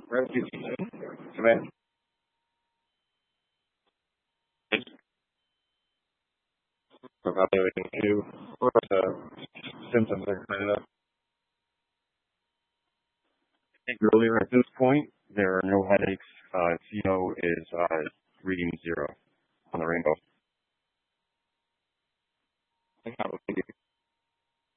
Rescue command. Evaluating you. What the symptoms are coming up? I think earlier at this point, there are no headaches. CO is reading 0 on the rainbow. I have a